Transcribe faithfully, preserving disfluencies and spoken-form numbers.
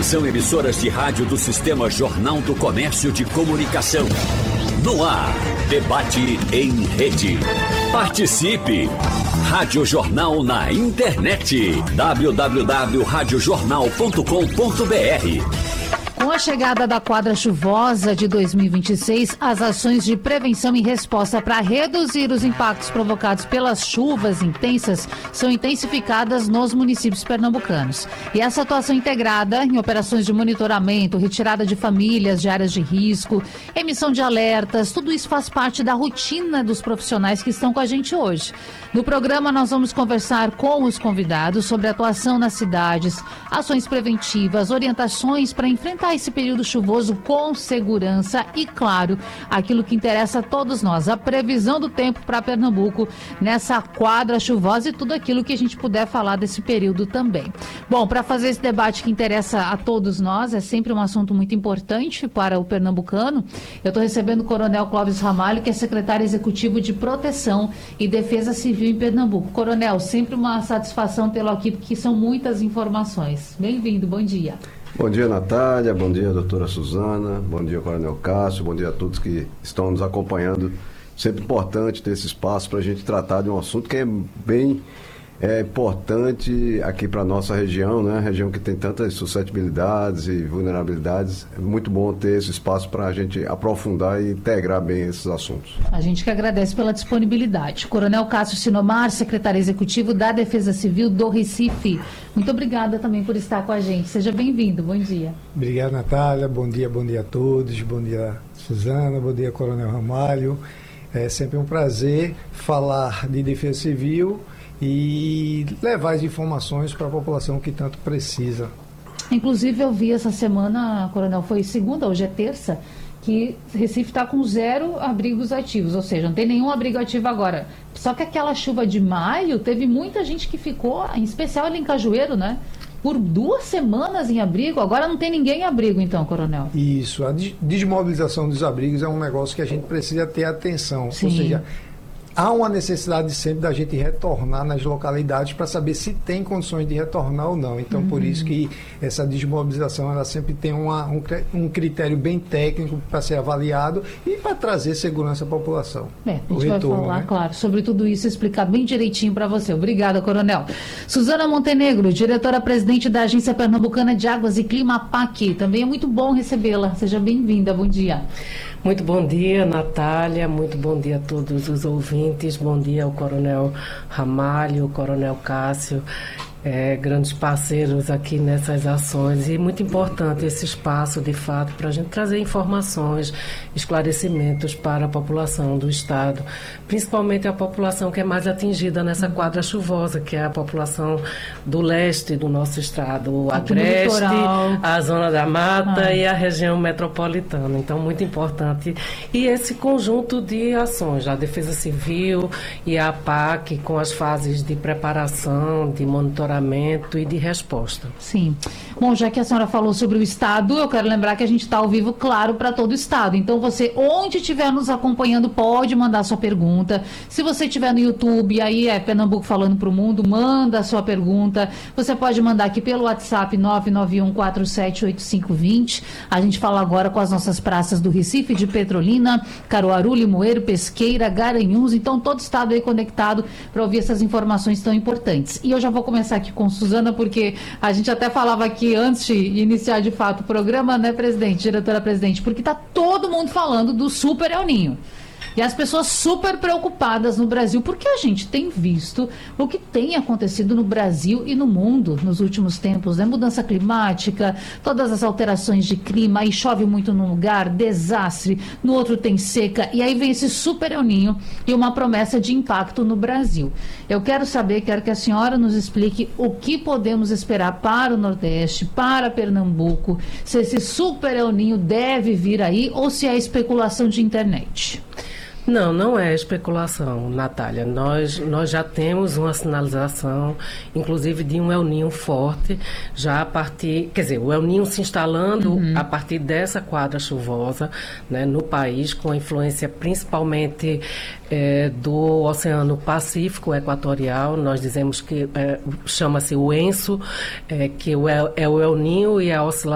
Atenção, emissoras de rádio do Sistema Jornal do Comércio de Comunicação. No ar, debate em rede. Participe! Rádio Jornal na internet. w w w ponto rádio jornal ponto com ponto b r. Com a chegada da quadra chuvosa de dois mil e vinte e seis, as ações de prevenção e resposta para reduzir os impactos provocados pelas chuvas intensas são intensificadas nos municípios pernambucanos. E essa atuação integrada em operações de monitoramento, retirada de famílias de áreas de risco, emissão de alertas, tudo isso faz parte da rotina dos profissionais que estão com a gente hoje. No programa, nós vamos conversar com os convidados sobre a atuação nas cidades, ações preventivas, orientações para enfrentar esse período chuvoso com segurança e, claro, aquilo que interessa a todos nós, a previsão do tempo para Pernambuco nessa quadra chuvosa e tudo aquilo que a gente puder falar desse período também. Bom, para fazer esse debate que interessa a todos nós, é sempre um assunto muito importante para o pernambucano, eu estou recebendo o Coronel Clóvis Ramalho, que é secretário executivo de Proteção e Defesa Civil em Pernambuco. Coronel, sempre uma satisfação tê-lo aqui, porque são muitas informações. Bem-vindo, bom dia. Bom dia, Natália, bom dia, doutora Suzana, bom dia, Coronel Cássio, bom dia a todos que estão nos acompanhando. Sempre importante ter esse espaço para a gente tratar de um assunto que é bem é, importante aqui para a nossa região, né? Região que tem tantas suscetibilidades e vulnerabilidades. É muito bom ter esse espaço para a gente aprofundar e integrar bem esses assuntos. A gente que agradece pela disponibilidade. Coronel Cássio Sinomar, secretário executivo da Defesa Civil do Recife. Muito obrigada também por estar com a gente. Seja bem-vindo. Bom dia. Obrigado, Natália. Bom dia, bom dia a todos. Bom dia, Suzana. Bom dia, Coronel Ramalho. É sempre um prazer falar de Defesa Civil e levar as informações para a população que tanto precisa. Inclusive, eu vi essa semana, Coronel, foi segunda, hoje é terça, que Recife está com zero abrigos ativos, ou seja, não tem nenhum abrigo ativo agora. Só que aquela chuva de maio, teve muita gente que ficou, em especial ali em Cajueiro, né? Por duas semanas em abrigo, agora não tem ninguém em abrigo então, Coronel. Isso, a desmobilização dos abrigos é um negócio que a gente precisa ter atenção. Sim. Ou seja, há uma necessidade sempre da gente retornar nas localidades para saber se tem condições de retornar ou não. Então, uhum. por isso que essa desmobilização ela sempre tem uma, um, um critério bem técnico para ser avaliado e para trazer segurança à população. É, a gente vai falar, né? Claro, sobre tudo isso, explicar bem direitinho para você. Obrigada, Coronel. Suzana Montenegro, diretora-presidente da Agência Pernambucana de Águas e Clima, A P A C. Também é muito bom recebê-la. Seja bem-vinda. Bom dia. Muito bom dia, Natália. Muito bom dia a todos os ouvintes. Bom dia ao Coronel Ramalho, ao Coronel Cássio, é, grandes parceiros aqui nessas ações. E muito importante esse espaço, de fato, para a gente trazer informações, esclarecimentos para a população do Estado, principalmente a população que é mais atingida nessa quadra chuvosa, que é a população do leste do nosso Estado, o Agreste, a Zona da Mata ah. e a região metropolitana. Então, muito importante. E esse conjunto de ações, a Defesa Civil e a A P A C, com as fases de preparação, de monitoramento e de resposta. Sim. Bom, já que a senhora falou sobre o Estado, eu quero lembrar que a gente está ao vivo, claro, para todo o Estado. Então, você, onde estiver nos acompanhando, pode mandar sua pergunta. Se você estiver no YouTube, aí é Pernambuco Falando para o Mundo, manda a sua pergunta. Você pode mandar aqui pelo WhatsApp nove nove um quatro sete oito cinco dois zero. A gente fala agora com as nossas praças do Recife, de Petrolina, Caruaru, Limoeiro, Pesqueira, Garanhuns. Então, todo o Estado aí conectado para ouvir essas informações tão importantes. E eu já vou começar aqui com Suzana, porque a gente até falava aqui antes de iniciar de fato o programa, né, presidente, diretora-presidente, porque está todo mundo falando do Super El Niño. E as pessoas super preocupadas no Brasil, porque a gente tem visto o que tem acontecido no Brasil e no mundo nos últimos tempos, né? Mudança climática, todas as alterações de clima, aí chove muito num lugar, desastre, no outro tem seca, e aí vem esse Super El Niño e uma promessa de impacto no Brasil. Eu quero saber, quero que a senhora nos explique o que podemos esperar para o Nordeste, para Pernambuco, se esse Super El Niño deve vir aí ou se é especulação de internet. Não, não é especulação, Natália. Nós, nós já temos uma sinalização, inclusive de um El Niño forte, já a partir, quer dizer, o El Niño se instalando uhum. a partir dessa quadra chuvosa, né, no país, com influência principalmente é, do Oceano Pacífico Equatorial. Nós dizemos que é, chama-se o ENSO, é, que é o El Niño e a oscilação